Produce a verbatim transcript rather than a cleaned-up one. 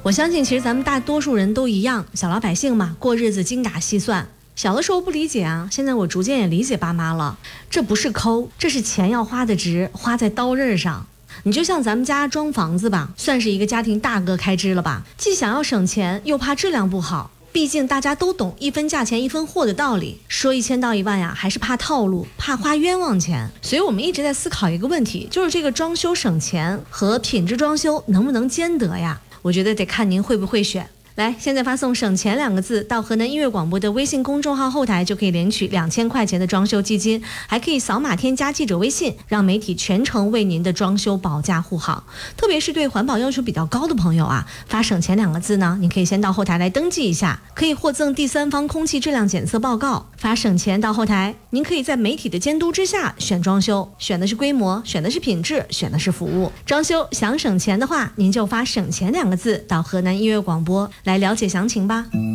我相信其实咱们大多数人都一样，小老百姓嘛，过日子精打细算。小的时候不理解啊，现在我逐渐也理解爸妈了。这不是抠，这是钱要花的值，花在刀刃上。你就像咱们家装房子吧，算是一个家庭大哥开支了吧，既想要省钱，又怕质量不好。毕竟大家都懂一分价钱一分货的道理，说一千道一万呀，还是怕套路，怕花冤枉钱。所以我们一直在思考一个问题，就是这个装修省钱和品质装修能不能兼得呀？我觉得得看您会不会选。来，现在发送省钱两个字到河南音乐广播的微信公众号后台，就可以领取两千块钱的装修基金，还可以扫码添加记者微信，让媒体全程为您的装修保驾护航。特别是对环保要求比较高的朋友啊，发省钱两个字呢，你可以先到后台来登记一下，可以获赠第三方空气质量检测报告。发省钱到后台，您可以在媒体的监督之下选装修，选的是规模，选的是品质，选的是服务。装修想省钱的话，您就发省钱两个字到河南音乐广播来了解详情吧。